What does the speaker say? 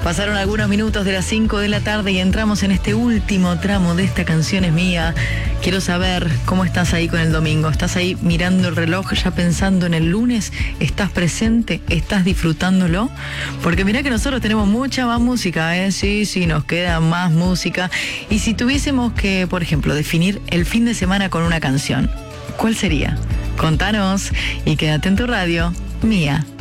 Pasaron algunos minutos de las 5 de la tarde y entramos en este último tramo de Esta Canción Es Mía. Quiero saber cómo estás ahí con el domingo. ¿Estás ahí mirando el reloj, ya pensando en el lunes? ¿Estás presente? ¿Estás disfrutándolo? Porque mirá que nosotros tenemos mucha más música, ¿eh? Sí, nos queda más música. Y si tuviésemos que, por ejemplo, definir el fin de semana con una canción, ¿cuál sería? Contanos y quédate en tu radio, Mía.